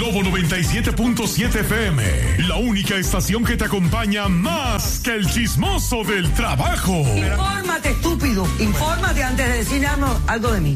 Globo 97.7 FM, la única estación que te acompaña más que el chismoso del trabajo. Infórmate, estúpido. Infórmate antes de decir algo de mí.